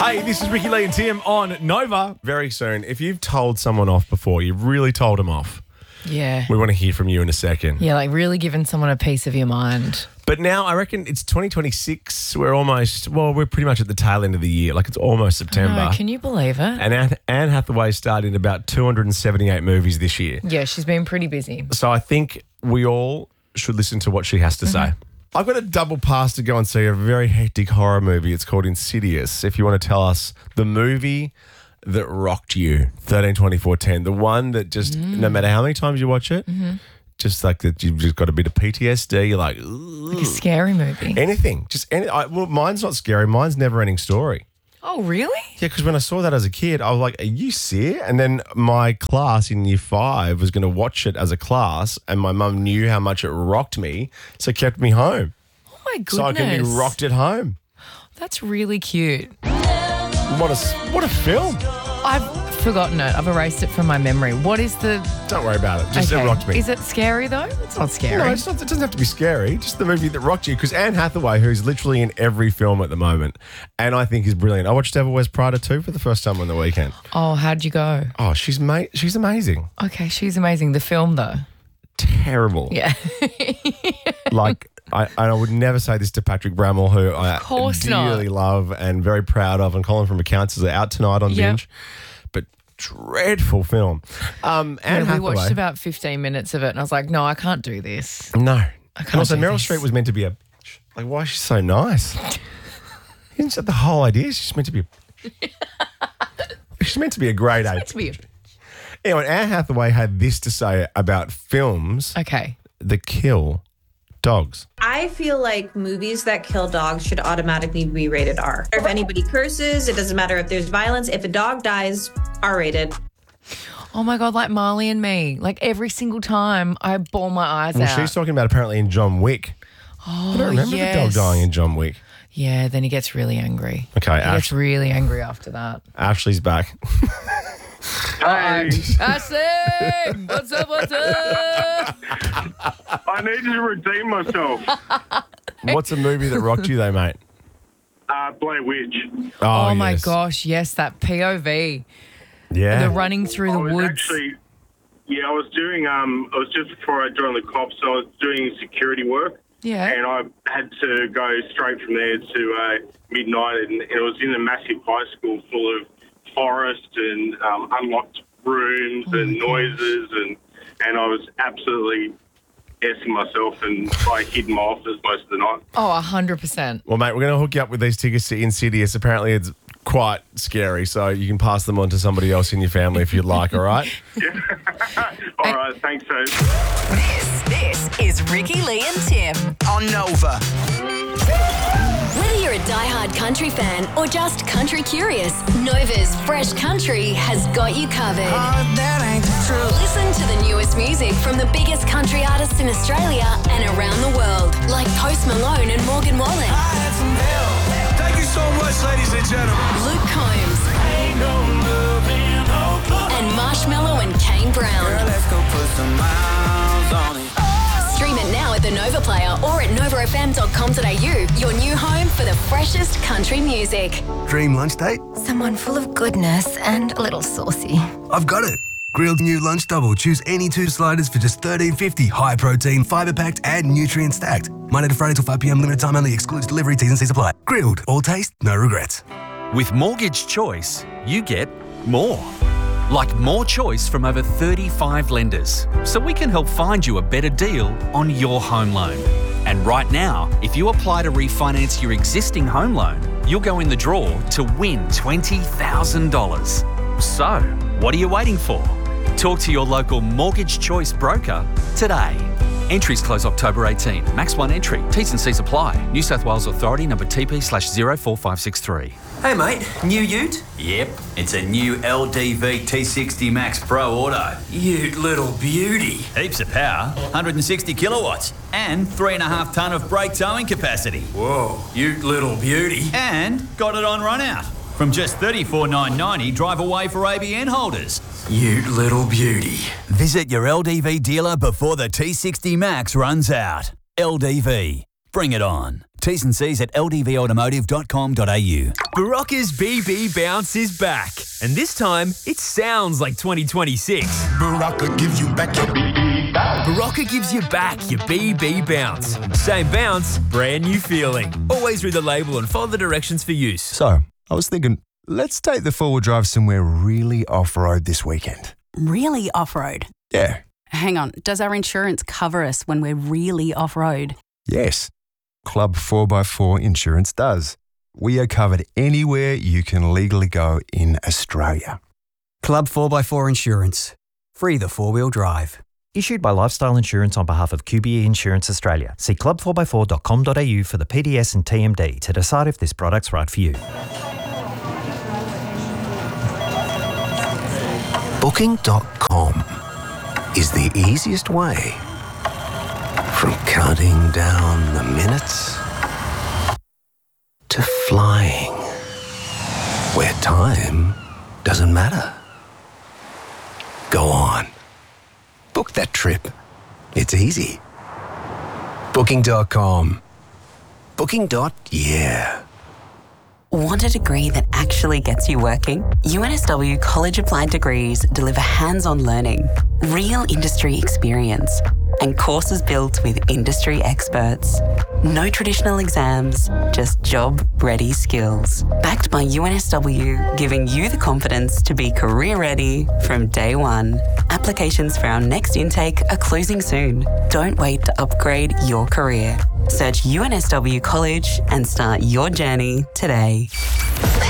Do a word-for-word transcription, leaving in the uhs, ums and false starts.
Hey, this is Ricky Lee and Tim on Nova. Very soon, if you've told someone off before, you've really told them off. Yeah. We want to hear from you in a second. Yeah, like really giving someone a piece of your mind. But now I reckon it's twenty twenty-six. We're almost, well, we're pretty much at the tail end of the year. Like it's almost September. No, can you believe it? And Anne, Anne Hathaway starred in about two hundred seventy-eight movies this year. Yeah, she's been pretty busy. So I think we all should listen to what she has to Mm-hmm. say. I've got a double pass to go and see a very hectic horror movie. It's called Insidious. If you want to tell us the movie that rocked you, thirteen twenty-four ten, the one that just, Mm. no matter how many times you watch it, Mm-hmm. just like that you've just got a bit of P T S D. You're like, "Ugh." Like a scary movie. Anything. Just any. I, well, mine's not scary. Mine's Never Ending Story. Oh, really? Yeah, because when I saw that as a kid, I was like, are you serious? And then my class in year five was going to watch it as a class, and my mum knew how much it rocked me, so kept me home. Oh, my goodness. So I can be rocked at home. That's really cute. What a, what a film. I've forgotten it. I've erased it from my memory. What is the... Don't worry about it. Just Okay. it rocked me. Is it scary, though? It's not scary. No, it's not, it doesn't have to be scary. Just the movie that rocked you. Because Anne Hathaway, who's literally in every film at the moment, and I think is brilliant. I watched Devil Wears Prada too for the first time on the weekend. Oh, how'd you go? Oh, she's ma- she's amazing. Okay, she's amazing. The film, though. Terrible. Yeah. Like, I, I would never say this to Patrick Bramall, who I course dearly not. love and very proud of, and Colin from Accounts is out tonight on Yep. Binge. But dreadful film. Um, Anne Yeah, we Hathaway. watched about fifteen minutes of it, and I was like, no, I can't do this. No. can't And also, do Meryl this. Streep was meant to be a bitch. Like, why is she so nice? You didn't set the whole idea. She's meant to be a... She's meant to be a grade A. It's weird. Anyway, Anne Hathaway had this to say about films Okay. that kill dogs. I feel like movies that kill dogs should automatically be rated R. If anybody curses, it doesn't matter if there's violence. If a dog dies, R rated. Oh, my God, like Marley and Me. Like, every single time I bawl my eyes Well, out. she's talking about apparently in John Wick. oh, I don't remember yes. the dog dying in John Wick. Yeah, then he gets really angry. Okay, He Ash- gets really angry after that. Ashley's back. Hey, Ashley! What's up, what's up? I need to redeem myself. What's a movie that rocked you though, mate? Uh, Blair Witch. Oh, my yes. gosh, yes, that P O V. Yeah. The running through the I was woods. actually, yeah, I was doing, um, I was just before I joined the cops, I was doing security work. Yeah. And I had to go straight from there to uh, midnight, and, and it was in a massive high school full of forest and um, unlocked rooms Oh and noises, and and I was absolutely essing myself, and I hid in my office most of the night. Oh, one hundred percent. Well, mate, we're going to hook you up with these tickets to Insidious. Apparently, it's quite scary, so you can pass them on to somebody else in your family if you'd like, all right? All right, thanks, so. This, this is Ricky Lee and Tim. On Nova. Whether you're a diehard country fan or just country curious, Nova's Fresh Country has got you covered. Oh, that ain't true. Listen to the newest music from the biggest country artists in Australia and around the world, like Post Malone and Morgan Wallen, I had some help. Thank you so much, ladies and gentlemen. Luke Combs, and Marshmello and Kane Brown. Girl, let's go put some miles on it. Stream it now at the Nova Player or at nova f m dot com dot a u, your new home for the freshest country music. Dream lunch date? Someone full of goodness and a little saucy. I've got it. Grilled new lunch double. Choose any two sliders for just thirteen fifty. High protein, fibre packed, and nutrient stacked. Monday to Friday till five p m. Limited time only. Excludes delivery. T's and C's apply. Grilled. All taste, no regrets. With Mortgage Choice, you get more. Like more choice from over thirty-five lenders. So we can help find you a better deal on your home loan. And right now, if you apply to refinance your existing home loan, you'll go in the draw to win twenty thousand dollars. So, what are you waiting for? Talk to your local Mortgage Choice broker today. Entries close October eighteenth. Max one entry. T's and C's apply. New South Wales Authority number T P slash zero four five six three. Hey mate, new ute? Yep, it's a new L D V T sixty Max Pro Auto. Ute little beauty. Heaps of power, one hundred sixty kilowatts, and three and a half tonne of brake towing capacity. Whoa, ute little beauty. And got it on run out. From just thirty-four thousand nine hundred ninety, drive away for A B N holders. Ute little beauty. Visit your L D V dealer before the T sixty Max runs out. L D V. Bring it on. T's and C's at l d v automotive dot com dot a u. Barocca's B B Bounce is back. And this time, it sounds like twenty twenty-six. Barocca gives you back your B B bounce. Barocca gives you back your B B Bounce. Same bounce, brand new feeling. Always read the label and follow the directions for use. So, I was thinking, let's take the four-wheel drive somewhere really off-road this weekend. Really off-road? Yeah. Hang on, does our insurance cover us when we're really off-road? Yes. Club four by four Insurance does. We are covered anywhere you can legally go in Australia. Club four by four Insurance. Free the four-wheel drive. Issued by Lifestyle Insurance on behalf of Q B E Insurance Australia. See club four by four dot com dot a u for the P D S and T M D to decide if this product's right for you. Booking dot com is the easiest way from counting down the minutes to flying, where time doesn't matter. Go on. Book that trip. It's easy. Booking dot com. Booking. Yeah. Want a degree that actually gets you working? U N S W College Applied Degrees deliver hands-on learning, real industry experience, and courses built with industry experts. No traditional exams, just job-ready skills. Backed by U N S W, giving you the confidence to be career-ready from day one. Applications for our next intake are closing soon. Don't wait to upgrade your career. Search U N S W College and start your journey today.